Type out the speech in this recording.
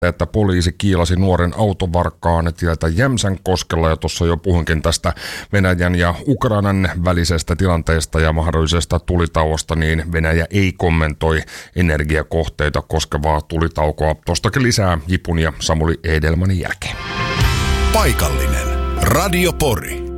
että poliisi kiilasi nuoren autovarkaan tieltä Jämsänkoskella, ja tuossa jo puhunkin tästä Venäjän ja Ukrainan välisestä tilanteesta ja mahdollisesta tulitauosta, niin Venäjä ei kommentoi energiakohteita koskevaa tulitaukoa. Tuostakin lisää Jipun ja Samuli Edelmanin jälkeen. Paikallinen Radio Pori.